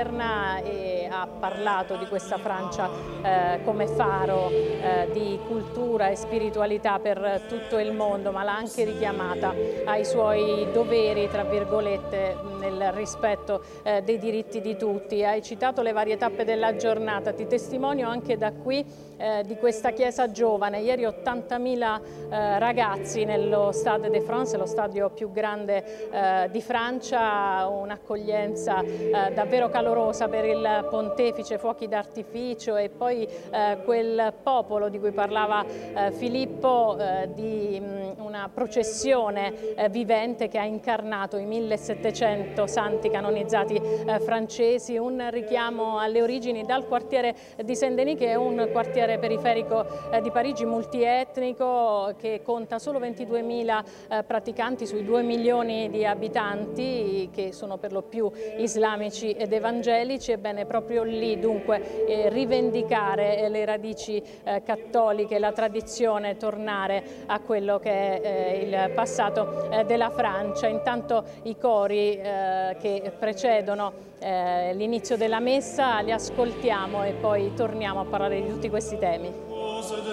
interna e ha parlato di questa Francia come faro di cultura e spiritualità per tutto il mondo, ma l'ha anche richiamata ai suoi doveri, tra virgolette, nel rispetto dei diritti di tutti. Hai citato le varie tappe della giornata, ti testimonio anche da qui di questa chiesa giovane. Ieri 80.000 ragazzi nello Stade de France, lo stadio più grande di Francia, un'accoglienza davvero calorosa per il pontefice, fuochi d'artificio e poi quel popolo di cui parlava Filippo, di una processione vivente che ha incarnato i 1700 santi canonizzati francesi, un richiamo alle origini dal quartiere di Saint-Denis, che è un quartiere periferico di Parigi multietnico che conta solo 22.000 praticanti sui 2 milioni di abitanti, che sono per lo più islamici ed evangelici. Ebbene, proprio lì dunque rivendicare le radici cattoliche, la tradizione, tornare a quello che è il passato della Francia. Intanto i cori che precedono l'inizio della messa li ascoltiamo e poi torniamo a parlare di tutti questi temi.